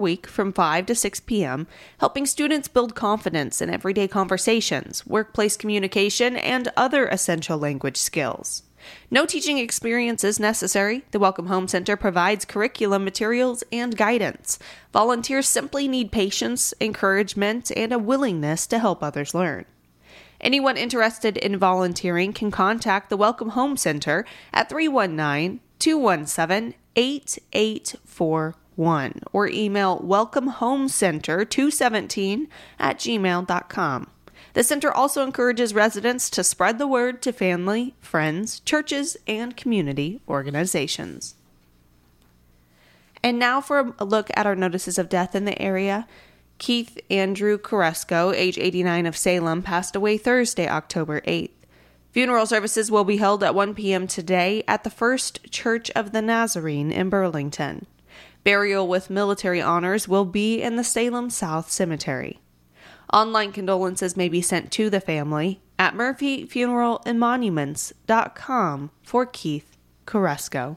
week from 5 to 6 p.m., helping students build confidence in everyday conversations, workplace communication, and other essential language skills. No teaching experience is necessary. The Welcome Home Center provides curriculum materials and guidance. Volunteers simply need patience, encouragement, and a willingness to help others learn. Anyone interested in volunteering can contact the Welcome Home Center at 319-217-8841 or email welcomehomecenter217@gmail.com. The center also encourages residents to spread the word to family, friends, churches, and community organizations. And now for a look at our notices of death in the area. Keith Andrew Koresko, age 89 of Salem, passed away Thursday, October 8th. Funeral services will be held at 1 p.m. today at the First Church of the Nazarene in Burlington. Burial with military honors will be in the Salem South Cemetery. Online condolences may be sent to the family at murphyfuneralandmonuments.com for Keith Koresko.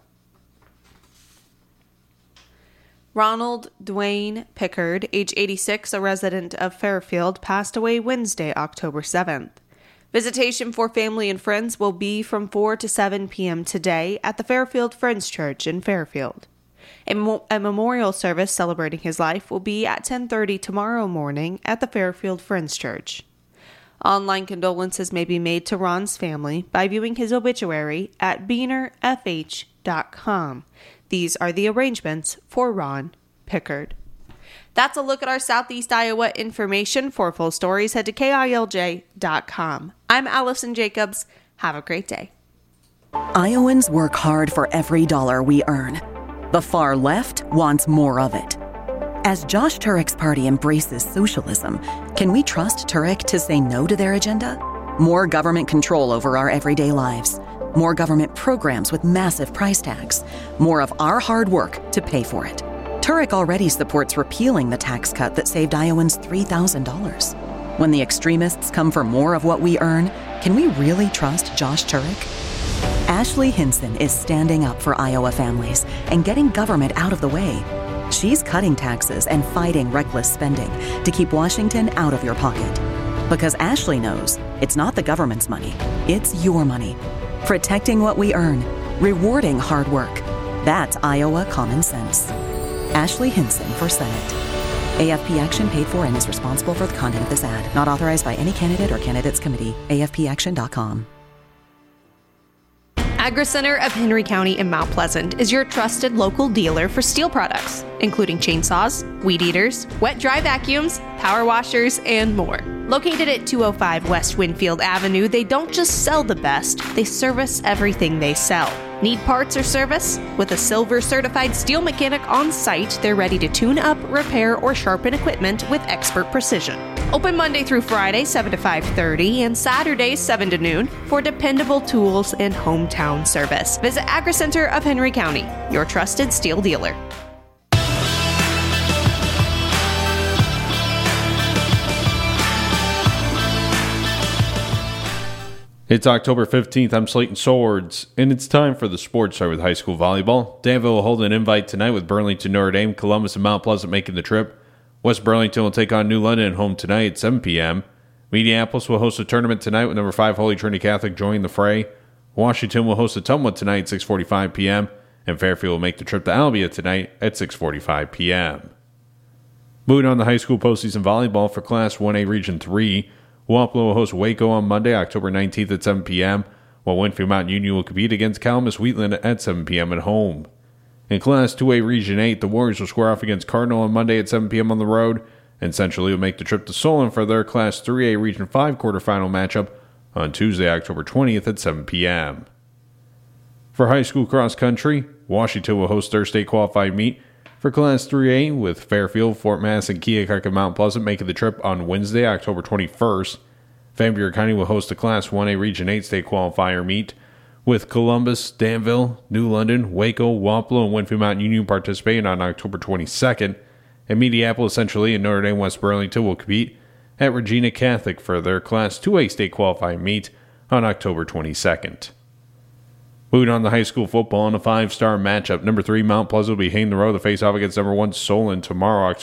Ronald Dwayne Pickard, age 86, a resident of Fairfield, passed away Wednesday, October 7th. Visitation for family and friends will be from 4 to 7 p.m. today at the Fairfield Friends Church in Fairfield. A memorial service celebrating his life will be at 10:30 tomorrow morning at the Fairfield Friends Church. Online condolences may be made to Ron's family by viewing his obituary at beanerfh.com. These are the arrangements for Ron Pickard. That's a look at our Southeast Iowa information. For full stories, head to KILJ.com. I'm Allison Jacobs. Have a great day. Iowans work hard for every dollar we earn. The far left wants more of it. As Josh Turek's party embraces socialism, can we trust Turek to say no to their agenda? More government control over our everyday lives. More government programs with massive price tags. More of our hard work to pay for it. Turek already supports repealing the tax cut that saved Iowans $3,000. When the extremists come for more of what we earn, can we really trust Josh Turek? Ashley Hinson is standing up for Iowa families and getting government out of the way. She's cutting taxes and fighting reckless spending to keep Washington out of your pocket. Because Ashley knows it's not the government's money, it's your money. Protecting what we earn, rewarding hard work. That's Iowa common sense. Ashley Hinson for Senate. AFP Action paid for and is responsible for the content of this ad. Not authorized by any candidate or candidates committee. AFPAction.com. AgriCenter of Henry County in Mount Pleasant is your trusted local dealer for steel products, including chainsaws, weed eaters, wet-dry vacuums, power washers, and more. Located at 205 West Winfield Avenue, they don't just sell the best, they service everything they sell. Need parts or service? With a Silver certified steel mechanic on site, they're ready to tune up, repair, or sharpen equipment with expert precision. Open Monday through Friday, 7 to 5:30, and Saturdays, 7 to noon, for dependable tools and hometown service. Visit AgriCenter of Henry County, your trusted steel dealer. It's October 15th. I'm Slayton Swords, and it's time for the Sports Start with high school volleyball. Danville will hold an invite tonight with Burlington Notre Dame, Columbus, and Mount Pleasant making the trip. West Burlington will take on New London at home tonight at 7 p.m. Mediapolis will host a tournament tonight with number 5 Holy Trinity Catholic joining the fray. Washington will host Ottumwa tonight at 6:45 p.m. and Fairfield will make the trip to Albia tonight at 6:45 p.m. Moving on to high school postseason volleyball for Class 1A Region 3, Wapello will host Waco on Monday, October 19th at 7 p.m., while Winfield Mountain Union will compete against Calamus Wheatland at 7 p.m. at home. In Class 2A Region 8, the Warriors will square off against Cardinal on Monday at 7 p.m. on the road, and Central Lee will make the trip to Solon for their Class 3A Region 5 quarterfinal matchup on Tuesday, October 20th at 7 p.m. For high school cross country, Washington will host their state qualified meet for Class 3A with Fairfield, Fort Mass, and Keokuk and Mount Pleasant making the trip on Wednesday, October 21st. Van Buren County will host a Class 1A Region 8 state qualifier meet with Columbus, Danville, New London, Waco, Wapello, and Winfield Mountain Union participating on October 22nd. And Mediapolis, Central Lee, and Notre Dame West Burlington will compete at Regina Catholic for their Class 2A state qualifying meet on October 22nd. Moving on to high school football in a 5-star matchup. Number 3, Mount Pleasant will be hitting the road to face off against number 1, Solon tomorrow,